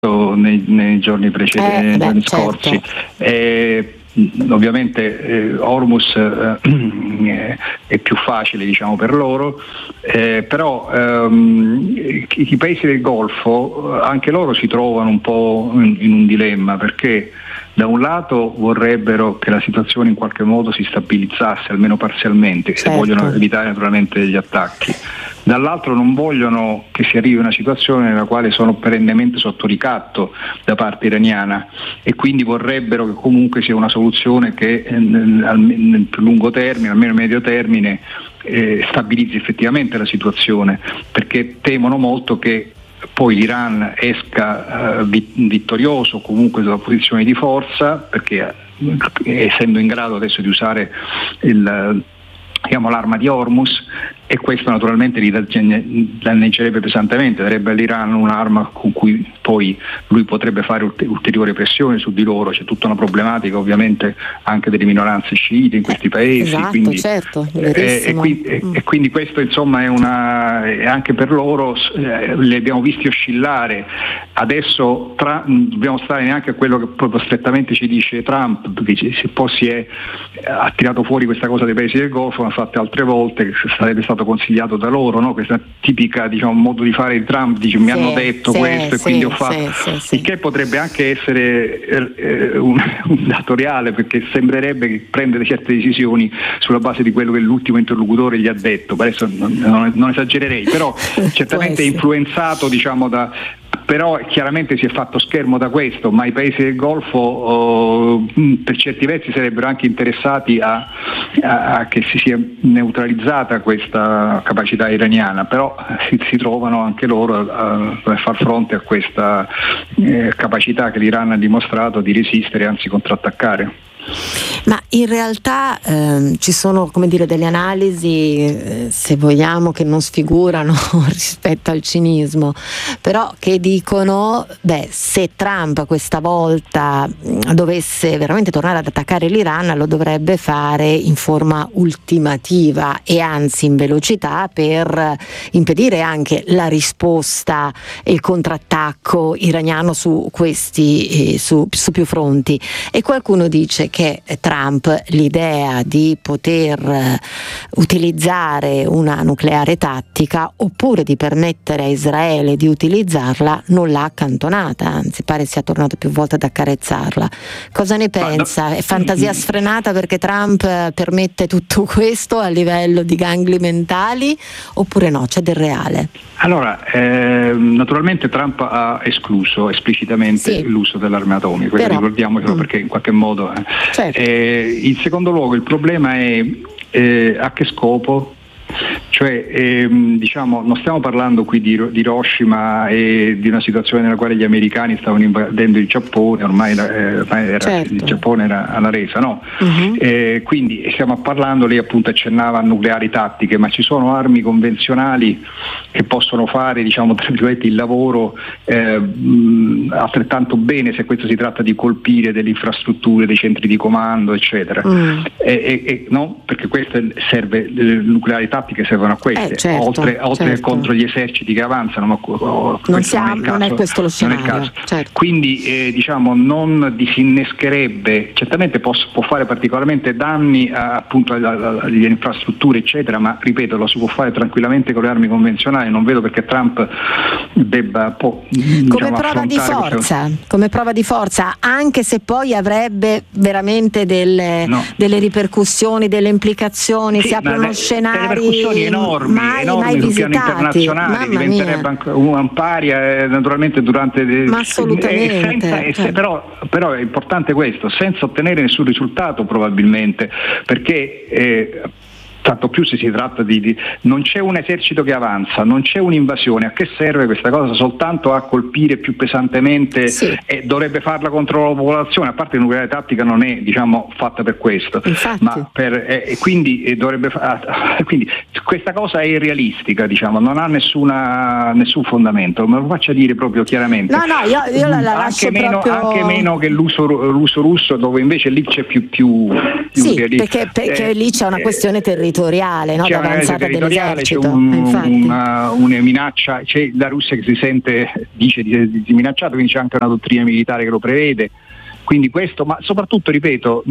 nei giorni precedenti, nei giorni scorsi. Ovviamente Hormuz è più facile, diciamo, per loro, però i paesi del Golfo anche loro si trovano un po' in un dilemma, perché da un lato vorrebbero che la situazione in qualche modo si stabilizzasse almeno parzialmente, se vogliono evitare naturalmente gli attacchi, dall'altro non vogliono che si arrivi a una situazione nella quale sono perennemente sotto ricatto da parte iraniana, e quindi vorrebbero che comunque sia una soluzione che nel più lungo termine, almeno medio termine, stabilizzi effettivamente la situazione, perché temono molto che poi l'Iran esca vittorioso comunque dalla posizione di forza, perché essendo in grado adesso di usare l'arma di Hormuz, e questo naturalmente li danneggerebbe pesantemente, darebbe all'Iran un'arma con cui poi lui potrebbe fare ulteriore pressione su di loro. C'è tutta una problematica ovviamente anche delle minoranze sciite in questi paesi, esatto, quindi, certo, e quindi questo insomma è anche per loro, li abbiamo visti oscillare. Adesso dobbiamo stare neanche a quello che proprio strettamente ci dice Trump, perché se poi ha tirato fuori questa cosa dei paesi del Golfo, l'ha fatte altre volte, che sarebbe stato consigliato da loro, no? Questa tipica, diciamo, modo di fare di Trump, dice mi hanno detto questo e quindi ho fatto, il che potrebbe anche essere un dato reale, perché sembrerebbe che prende certe decisioni sulla base di quello che l'ultimo interlocutore gli ha detto. Adesso non esagererei, però certamente è influenzato, diciamo, però chiaramente si è fatto schermo da questo, ma i paesi del Golfo per certi versi sarebbero anche interessati a che si sia neutralizzata questa capacità iraniana, però si trovano anche loro a far fronte a questa capacità che l'Iran ha dimostrato di resistere, anzi contrattaccare. Ma in realtà ci sono, come dire, delle analisi, se vogliamo, che non sfigurano rispetto al cinismo, però che dicono, se Trump questa volta dovesse veramente tornare ad attaccare l'Iran, lo dovrebbe fare in forma ultimativa e anzi in velocità, per impedire anche la risposta e il contrattacco iraniano su questi su più fronti. E qualcuno dice che Trump l'idea di poter utilizzare una nucleare tattica, oppure di permettere a Israele di utilizzarla, non l'ha accantonata, anzi pare sia tornato più volte ad accarezzarla. Cosa ne pensa? È fantasia sfrenata perché Trump permette tutto questo a livello di gangli mentali, oppure no, c'è del reale? Allora, naturalmente Trump ha escluso esplicitamente l'uso dell'arma atomica, questo ricordiamocelo, perché in qualche modo in secondo luogo il problema è a che scopo. Cioè, diciamo, non stiamo parlando qui di Hiroshima e di una situazione nella quale gli americani stavano invadendo il Giappone, ormai il Giappone era alla resa, no? Quindi stiamo parlando, lei appunto accennava a nucleari tattiche, ma ci sono armi convenzionali che possono fare, diciamo, tra virgolette, il lavoro altrettanto bene, se questo si tratta di colpire delle infrastrutture, dei centri di comando, eccetera. No? Perché queste le nucleari tattiche servono a queste, oltre che contro gli eserciti che avanzano, ma non è questo lo scenario. Quindi diciamo non disinnescherebbe, certamente può fare particolarmente danni appunto alle infrastrutture, eccetera, ma ripeto, lo si può fare tranquillamente con le armi convenzionali. Non vedo perché Trump debba come prova di forza, anche se poi avrebbe veramente delle ripercussioni, delle implicazioni, si aprono scenari enormi sul piano internazionale, diventerebbe anche un paria naturalmente durante assolutamente, però è importante questo, senza ottenere nessun risultato probabilmente, perché tanto più se si tratta di non c'è un esercito che avanza, non c'è un'invasione. A che serve questa cosa? Soltanto a colpire più pesantemente, e dovrebbe farla contro la popolazione, a parte la nucleare tattica non è, diciamo, fatta per questo. Infatti. Ma quindi dovrebbe quindi questa cosa è irrealistica, diciamo, non ha nessun fondamento, me lo faccia dire proprio chiaramente. Io la lascio anche meno che l'uso russo, dove invece lì c'è più perché lì c'è una questione territoriale. territoriale, no? D'avanzata dell'esercito. C'è una minaccia, c'è la Russia che dice di minacciato, quindi c'è anche una dottrina militare che lo prevede. Quindi questo, ma soprattutto, ripeto,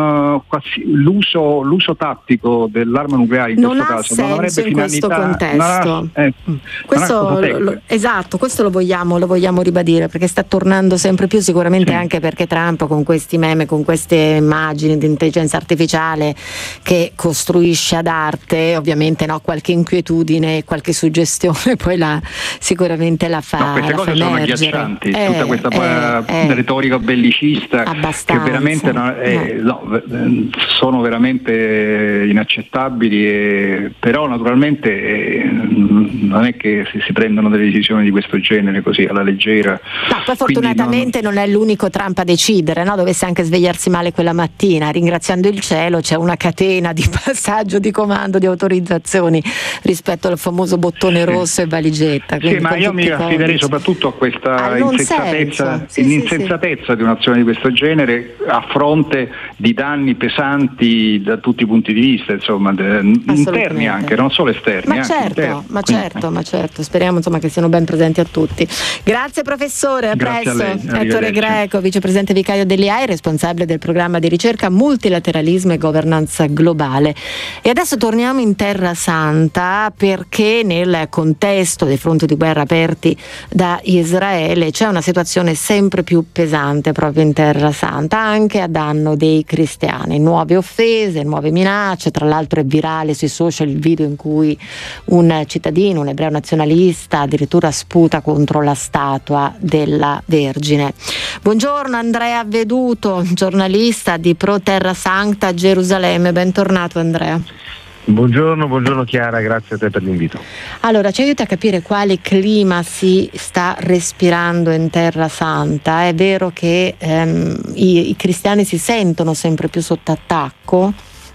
l'uso tattico dell'arma nucleare in questo caso non avrebbe finalità, questo contesto. Esatto, questo lo vogliamo ribadire, perché sta tornando sempre più, sicuramente anche perché Trump, con questi meme, con queste immagini di intelligenza artificiale che costruisce ad arte, ovviamente qualche inquietudine, qualche suggestione poi sicuramente la fa. Queste cose sono agghiaccianti, tutta questa retorica bellicista che veramente sono veramente inaccettabili, però naturalmente non è che si prendono delle decisioni di questo genere così alla leggera. Poi fortunatamente non è l'unico Trump a decidere, dovesse anche svegliarsi male quella mattina, ringraziando il cielo c'è una catena di passaggio, di comando, di autorizzazioni rispetto al famoso bottone rosso e valigetta. Ma io mi affiderei soprattutto a questa insensatezza di un'azione di questo genere, a fronte di danni pesanti da tutti i punti di vista, insomma, interni anche, non solo esterni. Ma certo, speriamo che siano ben presenti a tutti. Grazie professore, a presto. Ettore Greco, vicepresidente vicario dell'IAI, responsabile del programma di ricerca Multilateralismo e Governance Globale. E adesso torniamo in Terra Santa, perché nel contesto dei fronti di guerra aperti da Israele c'è una situazione sempre più pesante proprio in Terra Santa, anche a danno dei cristiani. Nuove offese, nuove minacce. Tra l'altro è virale sui social il video in cui un cittadino, un ebreo nazionalista, addirittura sputa contro la statua della Vergine. Buongiorno Andrea Veduto, giornalista di Pro Terra Sancta Gerusalemme. Bentornato Andrea. Buongiorno Chiara, grazie a te per l'invito. Allora, ci aiuta a capire quale clima si sta respirando in Terra Santa? È vero che i cristiani si sentono sempre più sotto attacco?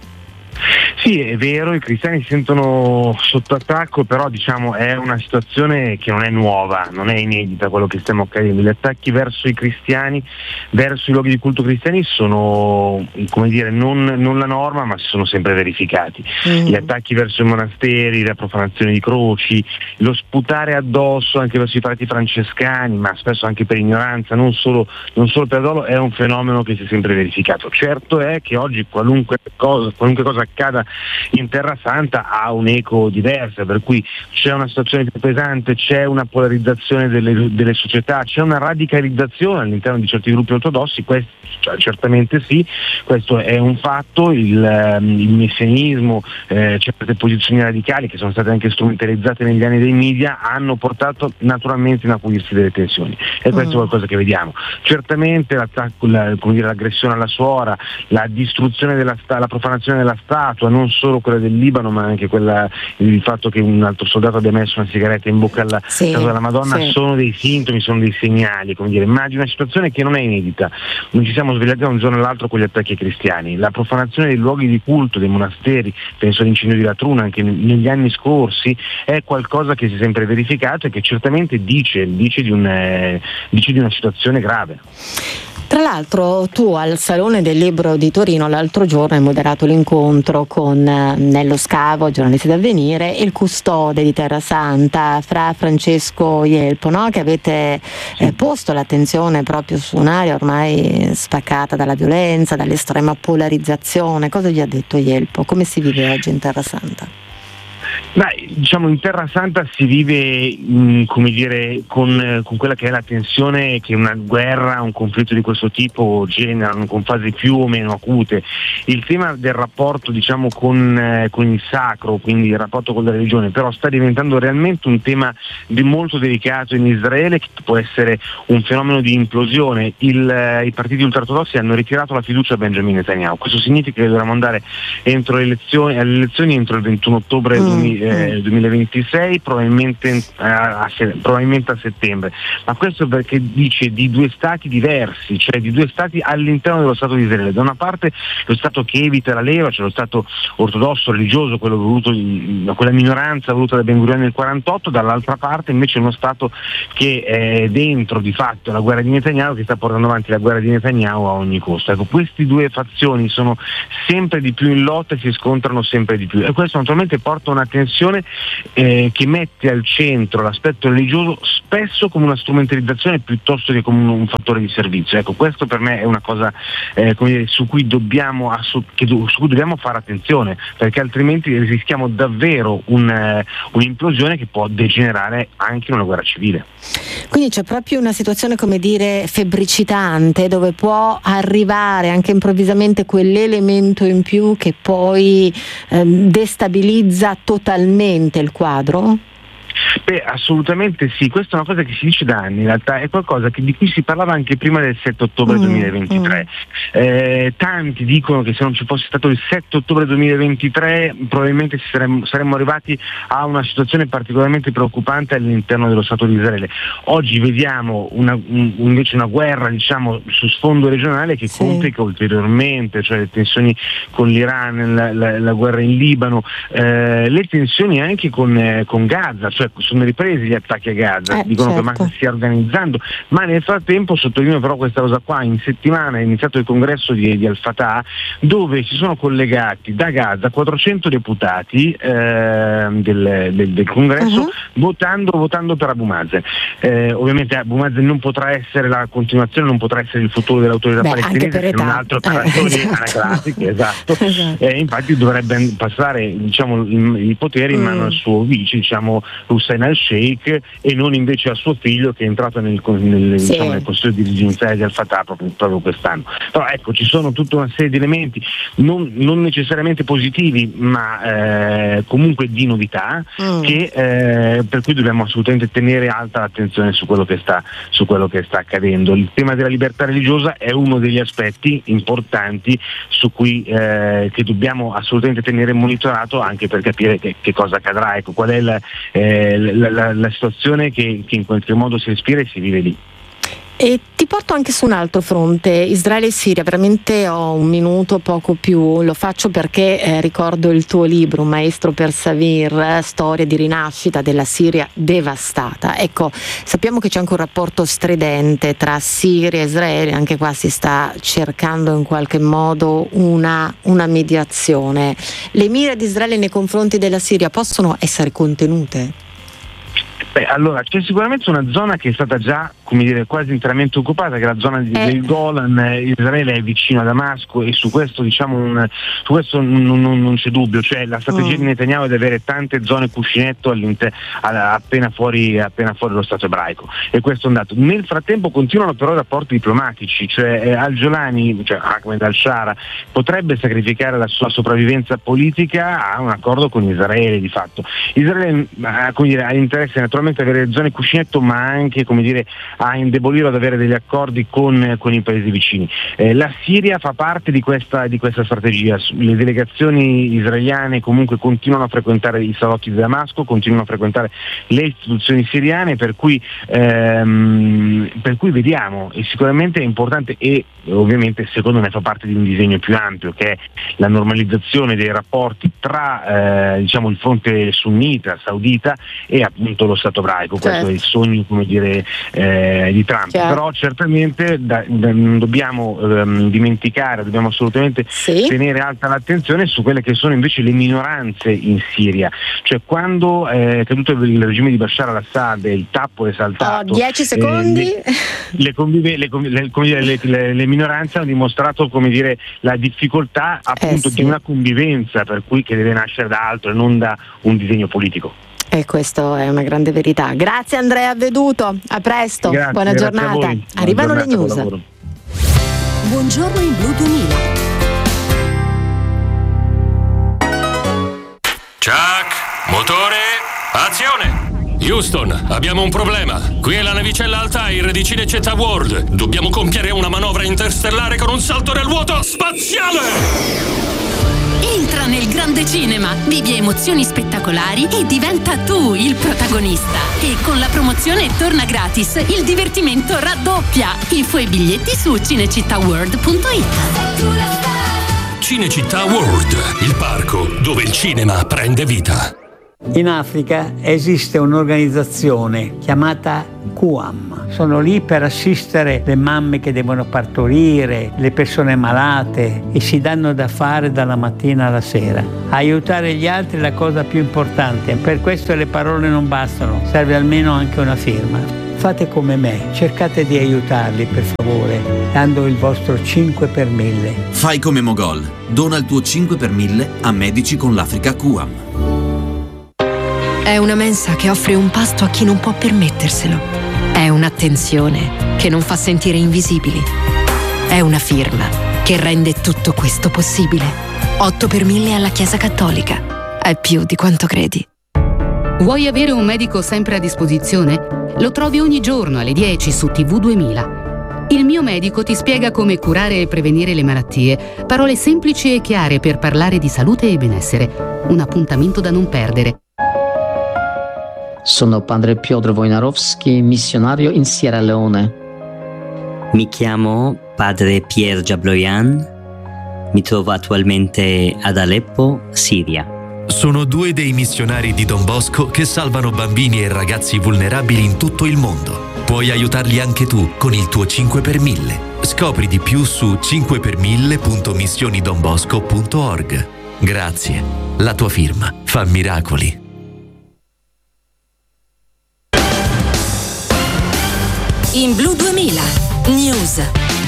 Sì, è vero, i cristiani si sentono sotto attacco, però è una situazione che non è nuova, non è inedita quello che stiamo accadendo. Gli attacchi verso i cristiani, verso i luoghi di culto cristiani sono, non la norma, ma si sono sempre verificati. Gli attacchi verso i monasteri, la profanazione di croci, lo sputare addosso anche verso i frati francescani, ma spesso anche per ignoranza, non solo per dolo, è un fenomeno che si è sempre verificato. Certo è che oggi qualunque cosa accada in Terra Santa ha un'eco diversa, per cui c'è una situazione più pesante, c'è una polarizzazione delle società, c'è una radicalizzazione all'interno di certi gruppi ortodossi. Questo certamente sì, questo è un fatto. Il messianismo, certe posizioni radicali che sono state anche strumentalizzate negli anni dei media hanno portato naturalmente in acuirsi delle tensioni, e questo è qualcosa che vediamo. Certamente l'attacco, l'aggressione alla suora, la distruzione la profanazione della statua, non solo quella del Libano, ma anche il fatto che un altro soldato abbia messo una sigaretta in bocca alla statua della Madonna, sono dei sintomi, sono dei segnali, immagino una situazione che non è inedita. Non ci siamo svegliati da un giorno all'altro con gli attacchi ai cristiani. La profanazione dei luoghi di culto, dei monasteri, penso all'incendio di Latruna anche negli anni scorsi, è qualcosa che si è sempre verificato e che certamente dice di una situazione grave. Tra l'altro tu al Salone del Libro di Torino l'altro giorno hai moderato l'incontro con Nello Scavo, giornalista d'Avvenire, e il custode di Terra Santa, Fra Francesco Jelpo, che avete posto l'attenzione proprio su un'area ormai spaccata dalla violenza, dall'estrema polarizzazione. Cosa gli ha detto Jelpo? Come si vive oggi in Terra Santa? In Terra Santa si vive con quella che è la tensione che una guerra, un conflitto di questo tipo generano, con fasi più o meno acute. Il tema del rapporto con il sacro, quindi il rapporto con la religione, però sta diventando realmente un tema molto delicato in Israele, che può essere un fenomeno di implosione. I partiti ultraortodossi hanno ritirato la fiducia a Benjamin Netanyahu. Questo significa che dovremo andare alle elezioni entro il 21 ottobre 2026, probabilmente a settembre, ma questo perché dice di due stati diversi, cioè di due stati all'interno dello Stato di Israele. Da una parte lo Stato che evita la leva, cioè lo Stato ortodosso religioso, quello voluto, quella minoranza voluta da Ben Gurion nel 48, dall'altra parte invece uno Stato che è dentro di fatto la guerra di Netanyahu, che sta portando avanti la guerra di Netanyahu a ogni costo. Ecco, queste due fazioni sono sempre di più in lotta e si scontrano sempre di più, e questo naturalmente porta una tensione che mette al centro l'aspetto religioso spesso come una strumentalizzazione piuttosto che come un fattore di servizio. Ecco, questo per me è una cosa su cui dobbiamo fare attenzione, perché altrimenti rischiamo davvero un'implosione che può degenerare anche in una guerra civile. Quindi c'è proprio una situazione, come dire, febbricitante, dove può arrivare anche improvvisamente quell'elemento in più che poi destabilizza totalmente il quadro? Beh, assolutamente sì, questa è una cosa che si dice da anni, in realtà è qualcosa di cui si parlava anche prima del 7 ottobre 2023. Tanti dicono che se non ci fosse stato il 7 ottobre 2023 probabilmente saremmo arrivati a una situazione particolarmente preoccupante all'interno dello Stato di Israele. Oggi vediamo invece una guerra, diciamo, su sfondo regionale che complica ulteriormente, cioè le tensioni con l'Iran, la guerra in Libano, le tensioni anche con Gaza, cioè sono ripresi gli attacchi a Gaza, dicono che Hamas si stia organizzando, ma nel frattempo sottolineo però questa cosa qua: in settimana è iniziato il congresso di Al-Fatah, dove si sono collegati da Gaza 400 deputati del congresso votando per Abu Mazen. Ovviamente Abu Mazen non potrà essere la continuazione, non potrà essere il futuro dell'autorità palestinese, è un'altra operazione anacratica, esatto. Infatti dovrebbe passare, diciamo, i poteri in mano al suo vice, diciamo, Hussein al-Sheikh, e non invece a suo figlio, che è entrato nel consiglio dirigenziale di Al-Fatah proprio quest'anno. Però ecco, ci sono tutta una serie di elementi non necessariamente positivi, ma comunque di novità, che per cui dobbiamo assolutamente tenere alta l'attenzione su quello che sta accadendo. Il tema della libertà religiosa è uno degli aspetti importanti su cui che dobbiamo assolutamente tenere monitorato, anche per capire che cosa accadrà. Ecco, qual è la situazione che in qualche modo si respira e si vive lì. E ti porto anche su un altro fronte, Israele e Siria. Veramente ho un minuto, poco più, lo faccio perché ricordo il tuo libro, Un maestro per Savir, storia di rinascita della Siria devastata. Ecco, sappiamo che c'è anche un rapporto stridente tra Siria e Israele, anche qua si sta cercando in qualche modo una mediazione. Le mire di Israele nei confronti della Siria possono essere contenute? Beh, allora c'è sicuramente una zona che è stata già, come dire, quasi interamente occupata, che è la zona del Golan. Israele è vicino a Damasco e su questo, diciamo, su questo non c'è dubbio, cioè la strategia di Netanyahu è di avere tante zone cuscinetto appena fuori lo Stato ebraico, e questo è un dato. Nel frattempo continuano però i rapporti diplomatici, cioè Al-Jolani, cioè Ahmed al-Shara, potrebbe sacrificare la sua sopravvivenza politica a un accordo con Israele di fatto. Israele ha interesse naturalmente avere zone cuscinetto, ma anche, come dire, a indebolire, ad avere degli accordi con i paesi vicini. La Siria fa parte di questa strategia. Le delegazioni israeliane comunque continuano a frequentare i salotti di Damasco, continuano a frequentare le istituzioni siriane, per cui vediamo, e sicuramente è importante, e ovviamente secondo me fa parte di un disegno più ampio, che è la normalizzazione dei rapporti tra diciamo il fronte sunnita, saudita, e appunto lo Stato ebraico. Questo è il sogno, come dire, di Trump. Però certamente non dobbiamo dimenticare, dobbiamo assolutamente tenere alta l'attenzione su quelle che sono invece le minoranze in Siria. Cioè, quando è caduto il regime di Bashar al-Assad e il tappo è saltato, 10 secondi, le minoranze hanno dimostrato, come dire, la difficoltà appunto di una convivenza, per cui che deve nascere da altro e non da un disegno politico. E questo è una grande verità. Grazie Andrea Veduto, a presto, buona giornata. Arrivano le news. Buongiorno in Blu 2000. Chuck, motore, azione! Houston, abbiamo un problema. Qui è la navicella Altair di Cinecittà World. Dobbiamo compiere una manovra interstellare con un salto nel vuoto spaziale! Entra nel grande cinema, vivi emozioni spettacolari e diventa tu il protagonista. E con la promozione Torna Gratis, il divertimento raddoppia. Info e biglietti su cinecittàworld.it. Cinecittà World, il parco dove il cinema prende vita. In Africa esiste un'organizzazione chiamata QAM. Sono lì per assistere le mamme che devono partorire, le persone malate, e si danno da fare dalla mattina alla sera. Aiutare gli altri è la cosa più importante, per questo le parole non bastano, serve almeno anche una firma. Fate come me, cercate di aiutarli per favore, dando il vostro 5 per 1000. Fai come Mogol, dona il tuo 5 per 1000 a Medici con l'Africa QAM. È una mensa che offre un pasto a chi non può permetterselo. È un'attenzione che non fa sentire invisibili. È una firma che rende tutto questo possibile. 8 per 1000 alla Chiesa Cattolica. È più di quanto credi. Vuoi avere un medico sempre a disposizione? Lo trovi ogni giorno alle 10 su TV 2000. Il mio medico ti spiega come curare e prevenire le malattie. Parole semplici e chiare per parlare di salute e benessere. Un appuntamento da non perdere. Sono padre Piotr Wojnarowski, missionario in Sierra Leone. Mi chiamo padre Pierre Jabloyan, mi trovo attualmente ad Aleppo, Siria. Sono 2 dei missionari di Don Bosco che salvano bambini e ragazzi vulnerabili in tutto il mondo. Puoi aiutarli anche tu con il tuo 5 per 1000. Scopri di più su 5per1000.missionidonbosco.org. Grazie, la tua firma fa miracoli. In Blu 2000 News.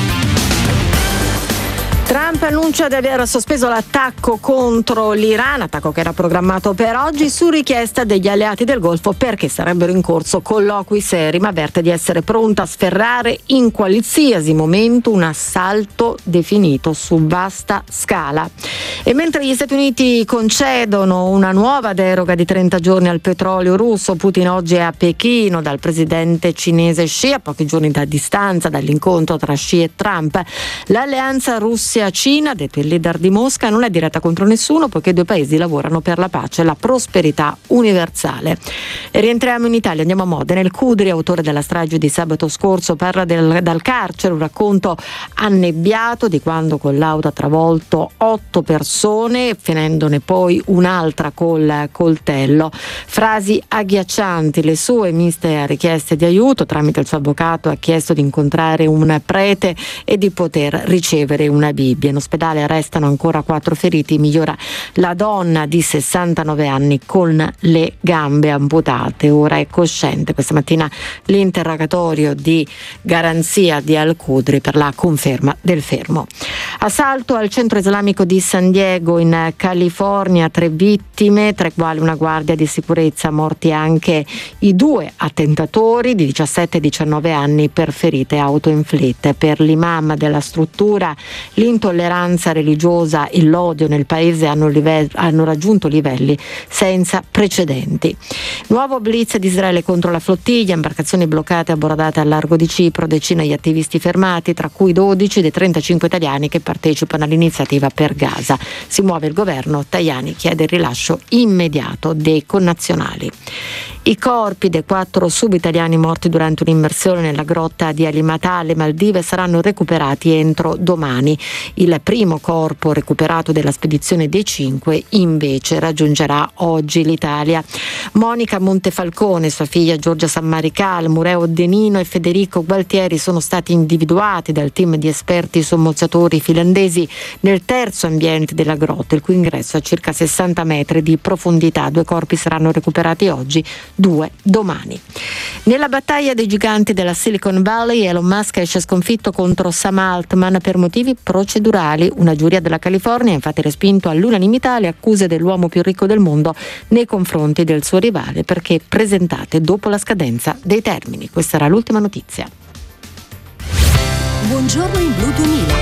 Trump annuncia di aver sospeso l'attacco contro l'Iran, attacco che era programmato per oggi, su richiesta degli alleati del Golfo perché sarebbero in corso colloqui seri, ma avverte di essere pronta a sferrare in qualsiasi momento un assalto definito su vasta scala. E mentre gli Stati Uniti concedono una nuova deroga di 30 giorni al petrolio russo, Putin oggi è a Pechino dal presidente cinese Xi, a pochi giorni da distanza dall'incontro tra Xi e Trump. L'alleanza Russia-Cina, detto il leader di Mosca, non è diretta contro nessuno poiché i due paesi lavorano per la pace e la prosperità universale. E rientriamo in Italia, andiamo a Modena. Il Cudri, autore della strage di sabato scorso, parla dal carcere, un racconto annebbiato di quando con l'auto ha travolto 8 persone, finendone poi un'altra col coltello. Frasi agghiaccianti, le sue, miste a richieste di aiuto. Tramite il suo avvocato ha chiesto di incontrare un prete e di poter ricevere una Bibbia. In ospedale restano ancora 4 feriti, migliora la donna di 69 anni con le gambe amputate, ora è cosciente. Questa mattina l'interrogatorio di garanzia di Al-Qudri per la conferma del fermo. Assalto al centro islamico di San Diego in California, 3 vittime, tra le quali una guardia di sicurezza, morti anche i 2 attentatori di 17 e 19 anni per ferite autoinflitte. Per l'imam della struttura l'intolleranza religiosa e l'odio nel paese hanno raggiunto livelli senza precedenti. Nuovo blitz di Israele contro la flottiglia, imbarcazioni bloccate e abbordate al largo di Cipro, decine di attivisti fermati, tra cui 12 dei 35 italiani che partecipano all'iniziativa per Gaza. Si muove il governo, Tajani chiede il rilascio immediato dei connazionali. I corpi dei 4 sub-italiani morti durante un'immersione nella grotta di Alimatà alle Maldive saranno recuperati entro domani. Il primo corpo recuperato della spedizione dei 5 invece raggiungerà oggi l'Italia. Monica Montefalcone, sua figlia Giorgia Sammarical, Mureo Denino e Federico Gualtieri sono stati individuati dal team di esperti sommozzatori finlandesi nel terzo ambiente della grotta, il cui ingresso è a circa 60 metri di profondità. 2 corpi saranno recuperati oggi, 2 domani. Nella battaglia dei giganti della Silicon Valley, Elon Musk esce sconfitto contro Sam Altman per motivi procedurali. Una giuria della California ha infatti respinto all'unanimità le accuse dell'uomo più ricco del mondo nei confronti del suo rivale perché presentate dopo la scadenza dei termini. Questa era l'ultima notizia. Buongiorno in Blu 2000.